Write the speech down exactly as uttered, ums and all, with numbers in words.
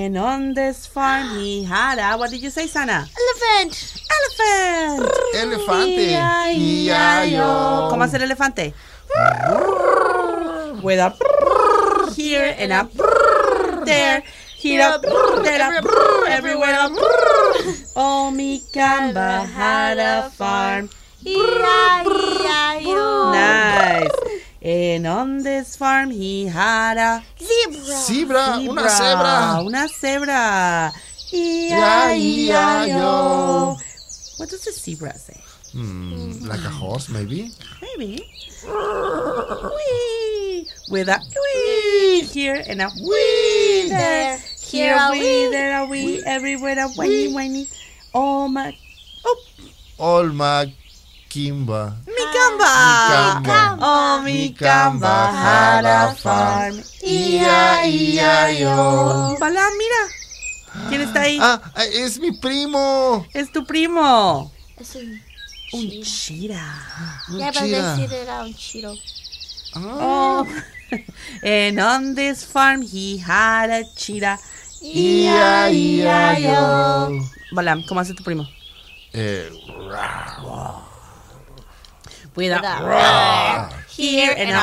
And on this farm he had a, what did you say, Sana? Elephant. Elephant. Elefante. E I O ¿Cómo hace el elefante? With a here and a there. Here up, there up, everywhere up. Oh, Mikamba had a farm. E I O Nice. And on this farm he had a Zebra. Zebra, una cebra. Una zebra. E I O What does a zebra say? Hmm, like a horse, maybe? Maybe. Wee. With a wee here and a wee there. Here a wee, there a wee, everywhere a whiny, whiny. Oh my. Oh, Olma Kimba. Mikamba. Mikamba. Oh, Mikamba had a farm. E I O Balam, mira. ¿Quién está ahí? Ah, es mi primo. Es tu primo. Es un Un chiro. chira. Un Ya iba a chira. decir era un chiro. Ah. Oh. And on this farm he had a cheetah. E I O Balam, ¿cómo hace tu primo? Eh, With a With a roar. Here and a